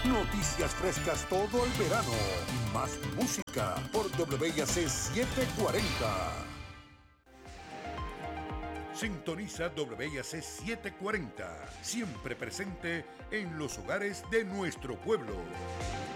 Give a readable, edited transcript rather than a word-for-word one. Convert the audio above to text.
Noticias frescas todo el verano. Más música por WIAC 740. Sintoniza WIAC 740, siempre presente en los hogares de nuestro pueblo.